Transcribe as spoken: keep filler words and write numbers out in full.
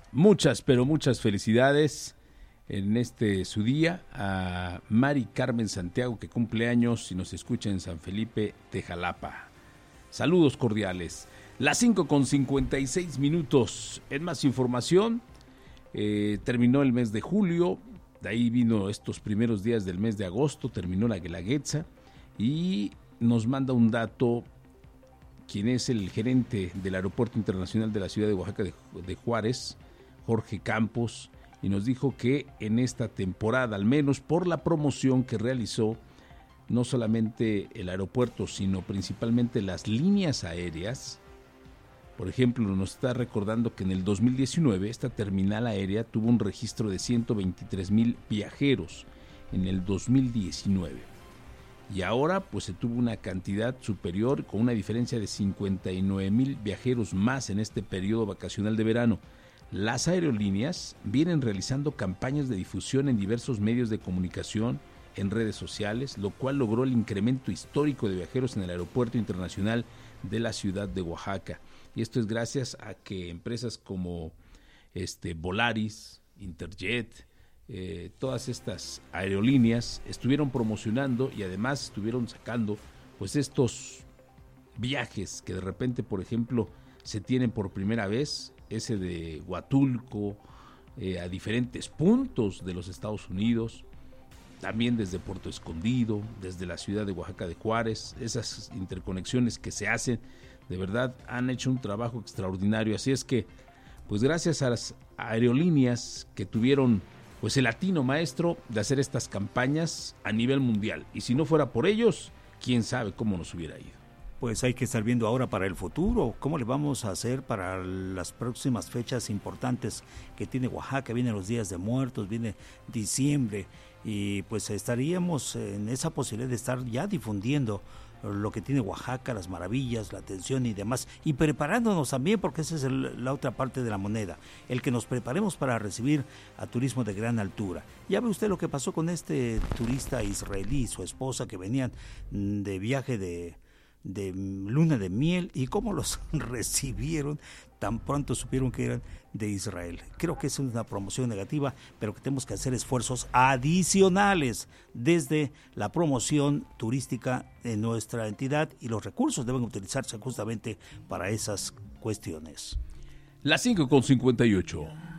muchas, pero muchas felicidades en este su día a Mari Carmen Santiago, que cumple años y nos escucha en San Felipe, Tejalapa. Saludos cordiales. Las cinco con cincuenta y seis minutos. En más información, eh, terminó el mes de julio, de ahí vino estos primeros días del mes de agosto, terminó la Guelaguetza y nos manda un dato quien es el gerente del Aeropuerto Internacional de la Ciudad de Oaxaca de, de Juárez, Jorge Campos, y nos dijo que en esta temporada, al menos por la promoción que realizó, no solamente el aeropuerto, sino principalmente las líneas aéreas. Por ejemplo, nos está recordando que en el dos mil diecinueve esta terminal aérea tuvo un registro de ciento veintitrés mil viajeros en el dos mil diecinueve. Y ahora pues se tuvo una cantidad superior con una diferencia de cincuenta y nueve mil viajeros más en este periodo vacacional de verano. Las aerolíneas vienen realizando campañas de difusión en diversos medios de comunicación, en redes sociales, lo cual logró el incremento histórico de viajeros en el Aeropuerto Internacional de la Ciudad de Oaxaca. Y esto es gracias a que empresas como este, Volaris, Interjet, eh, todas estas aerolíneas estuvieron promocionando y además estuvieron sacando pues estos viajes que de repente, por ejemplo, se tienen por primera vez, ese de Huatulco, eh, a diferentes puntos de los Estados Unidos, también desde Puerto Escondido, desde la ciudad de Oaxaca de Juárez. Esas interconexiones que se hacen, de verdad, han hecho un trabajo extraordinario. Así es que, pues gracias a las aerolíneas que tuvieron pues el atino maestro de hacer estas campañas a nivel mundial. Y si no fuera por ellos, quién sabe cómo nos hubiera ido. Pues hay que estar viendo ahora para el futuro, cómo le vamos a hacer para las próximas fechas importantes que tiene Oaxaca. Vienen los días de muertos, viene diciembre, y pues estaríamos en esa posibilidad de estar ya difundiendo lo que tiene Oaxaca, las maravillas, la atención y demás, y preparándonos también, porque esa es el, la otra parte de la moneda, el que nos preparemos para recibir a turismo de gran altura. Ya ve usted lo que pasó con este turista israelí y su esposa que venían de viaje de... de luna de miel, y cómo los recibieron tan pronto supieron que eran de Israel. Creo que es una promoción negativa, pero que tenemos que hacer esfuerzos adicionales desde la promoción turística de nuestra entidad, y los recursos deben utilizarse justamente para esas cuestiones. Las cinco con cincuenta y ocho.